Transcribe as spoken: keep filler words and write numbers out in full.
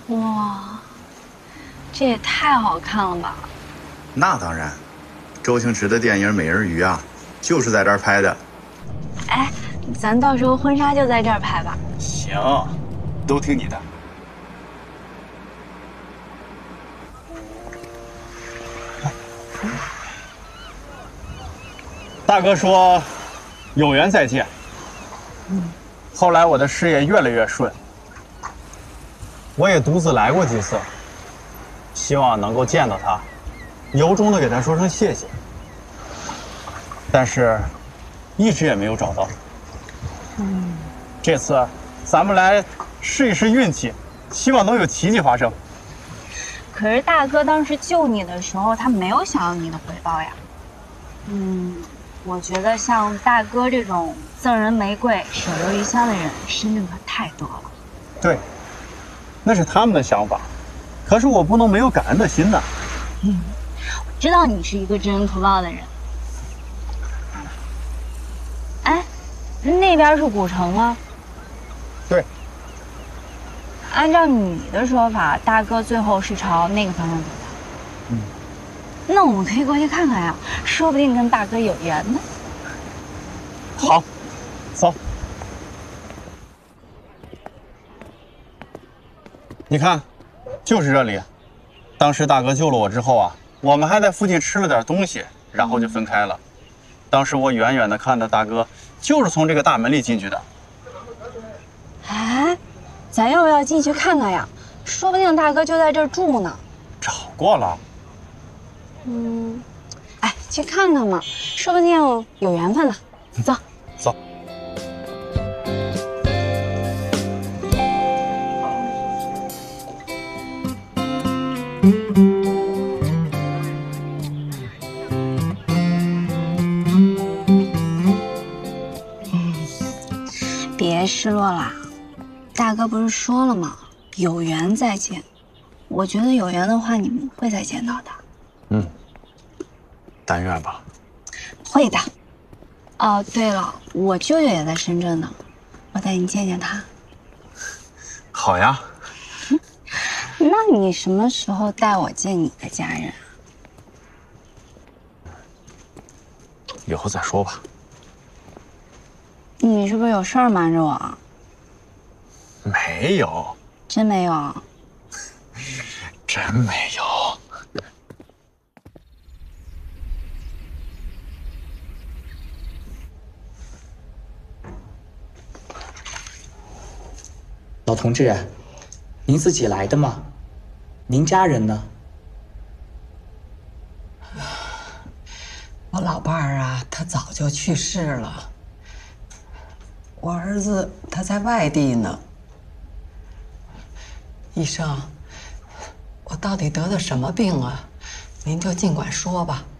哇，这也太好看了吧！ 那当然，周星驰的电影《美人鱼》啊，就是在这儿拍的。 哎，咱到时候婚纱就在这儿拍吧。 行，都听你的。 大哥说，有缘再见。嗯，后来我的事业越来越顺，我也独自来过几次，希望能够见到他，由衷的给他说声谢谢。但是，一直也没有找到。嗯，这次咱们来试一试运气，希望能有奇迹发生。 可是大哥当时救你的时候，他没有想要你的回报呀。嗯。我觉得像大哥这种赠人玫瑰手留余香的人，身边可太多了。 对，那是他们的想法，可是我不能没有感恩的心呐。 嗯，我知道你是一个知恩图报的人。哎，那边是古城吗？ 对。 按照你的说法，大哥最后是朝那个方向走的。嗯。那我们可以过去看看呀，说不定跟大哥有缘呢。 好，走。你看，就是这里。当时大哥救了我之后啊，我们还在附近吃了点东西，然后就分开了。当时我远远的看到大哥就是从这个大门里进去的。 哎，咱要不要进去看看呀？说不定大哥就在这儿住呢。 找过了。 嗯，哎，去看看嘛，说不定有缘分呢。走， 走。 别失落啦，大哥不是说了吗？有缘再见。我觉得有缘的话，你们会再见到的。 嗯，但愿吧。 会的。哦，对了，我舅舅也在深圳呢，我带你见见他。 好呀。 那你什么时候带我见你的家人？ 以后再说吧。 你是不是有事儿瞒着我？ 没有。 真没有？ 真没有。 老同志，您自己来的吗？您家人呢？ 我老伴儿啊，他早就去世了。我儿子他在外地呢。医生，我到底得的什么病啊？您就尽管说吧。